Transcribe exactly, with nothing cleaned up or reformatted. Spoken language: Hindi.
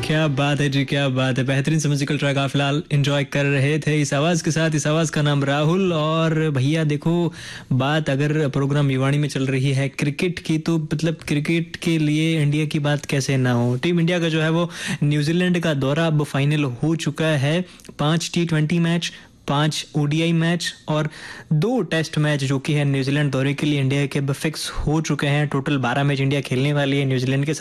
क्या बात है जी, क्या बात है। बेहतरीन सा म्यूजिकल ट्रैक आप फिलहाल एंजॉय कर रहे थे इस आवाज़ के साथ। इस आवाज़ का नाम राहुल। और भैया देखो, बात अगर प्रोग्राम युवाणी में चल रही है क्रिकेट की, तो मतलब क्रिकेट के लिए इंडिया की बात कैसे ना हो। टीम इंडिया का जो है वो न्यूजीलैंड का दौरा अब फाइनल हो चुका है। पांच टी ट्वेंटी मैच, पांच ओडीआई मैच और दो टेस्ट मैच जो कि है न्यूजीलैंड दौरे के लिए इंडिया के अब फिक्स हो चुके हैं। टोटल बारह मैच इंडिया खेलने वाली है न्यूजीलैंड के साथ।